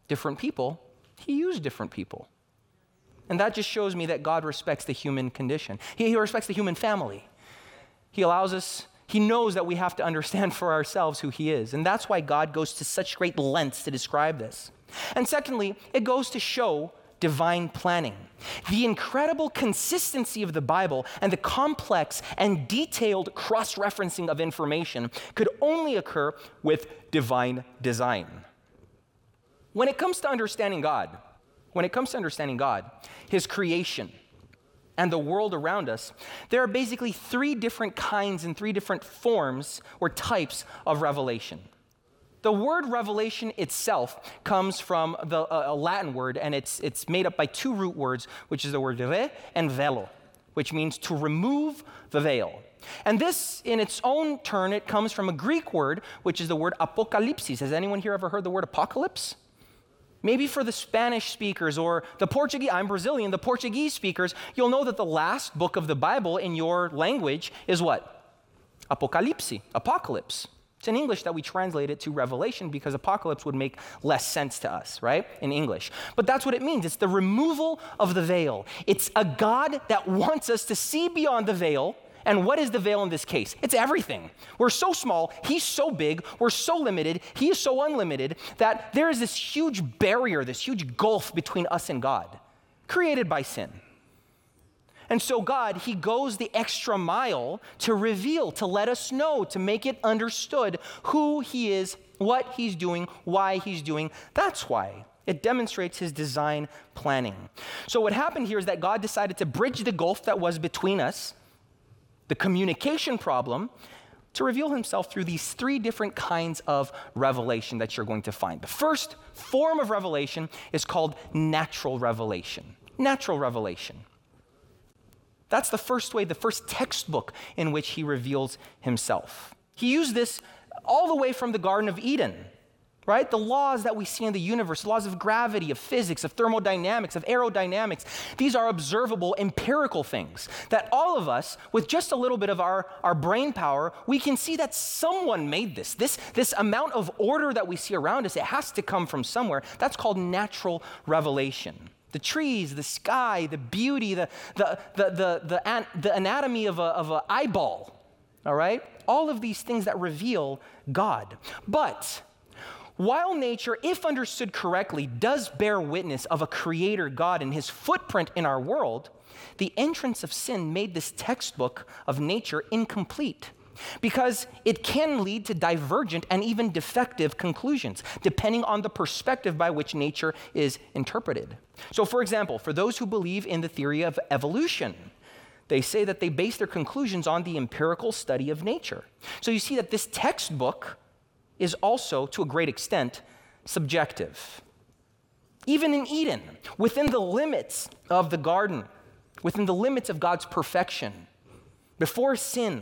different people, he used different people. And that just shows me that God respects the human condition. He respects the human family. He knows that we have to understand for ourselves who he is. And that's why God goes to such great lengths to describe this. And secondly, it goes to show divine planning. The incredible consistency of the Bible and the complex and detailed cross-referencing of information could only occur with divine design. When it comes to understanding God, his creation, and the world around us, there are basically three different kinds and three different forms or types of revelation. The word revelation itself comes from a Latin word, and it's made up by two root words, which is the word re and velo, which means to remove the veil. And this, in its own turn, it comes from a Greek word, which is the word apocalypsis. Has anyone here ever heard the word apocalypse? Maybe for the Spanish speakers or the Portuguese, I'm Brazilian, the Portuguese speakers, you'll know that the last book of the Bible in your language is what? Apocalipse, apocalypse. It's in English that we translate it to Revelation because apocalypse would make less sense to us, right, in English. But that's what it means. It's the removal of the veil. It's a God that wants us to see beyond the veil. And what is the veil in this case? It's everything. We're so small, he's so big, we're so limited, he is so unlimited that there is this huge barrier, this huge gulf between us and God, created by sin. And so God, he goes the extra mile to reveal, to let us know, to make it understood who he is, what he's doing, why he's doing. That's why. It demonstrates his design planning. So what happened here is that God decided to bridge the gulf that was between us, the communication problem, to reveal himself through these three different kinds of revelation that you're going to find. The first form of revelation is called natural revelation. Natural revelation. That's the first way, the first textbook in which he reveals himself. He used this all the way from the Garden of Eden, right? The laws that we see in the universe, the laws of gravity, of physics, of thermodynamics, of aerodynamics, these are observable empirical things that all of us, with just a little bit of our brain power, we can see that someone made this. This amount of order that we see around us, it has to come from somewhere. That's called natural revelation. The trees, the sky, the beauty, the anatomy of an eyeball, all right? All of these things that reveal God. But while nature, if understood correctly, does bear witness of a creator God and his footprint in our world, the entrance of sin made this textbook of nature incomplete, because it can lead to divergent and even defective conclusions, depending on the perspective by which nature is interpreted. So, for example, for those who believe in the theory of evolution, they say that they base their conclusions on the empirical study of nature. So you see that this textbook is also, to a great extent, subjective. Even in Eden, within the limits of the garden, within the limits of God's perfection, before sin,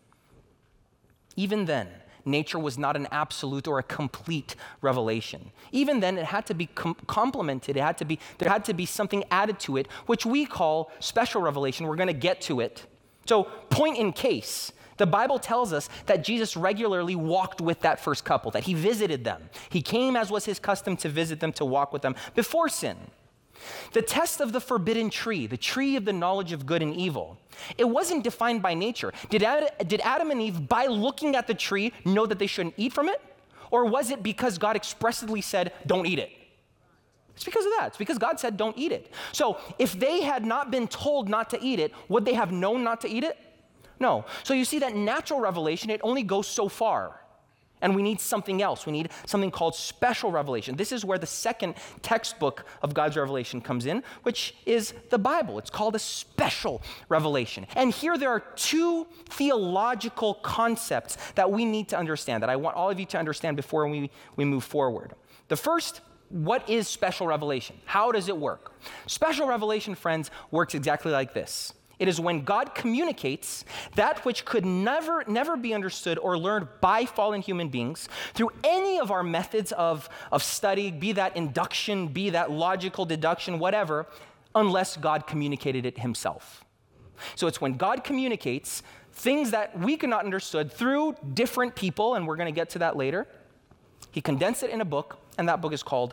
even then, nature was not an absolute or a complete revelation. Even then, it had to be complemented. There had to be something added to it, which we call special revelation. We're going to get to it. So, point in case, the Bible tells us that Jesus regularly walked with that first couple, that he visited them. He came, as was his custom, to visit them, to walk with them before sin. The test of the forbidden tree, the tree of the knowledge of good and evil, it wasn't defined by nature. Did Adam and Eve, by looking at the tree, know that they shouldn't eat from it? Or was it because God expressly said, don't eat it? It's because of that. It's because God said, don't eat it. So if they had not been told not to eat it, would they have known not to eat it? No. So you see that natural revelation, it only goes so far. And we need something else. We need something called special revelation. This is where the second textbook of God's revelation comes in, which is the Bible. It's called a special revelation. And here there are two theological concepts that we need to understand, that I want all of you to understand before we move forward. The first, what is special revelation? How does it work? Special revelation, friends, works exactly like this. It is when God communicates that which could never be understood or learned by fallen human beings through any of our methods of study, be that induction, be that logical deduction, whatever, unless God communicated it himself. So it's when God communicates things that we could not understood through different people, and we're going to get to that later. He condensed it in a book, and that book is called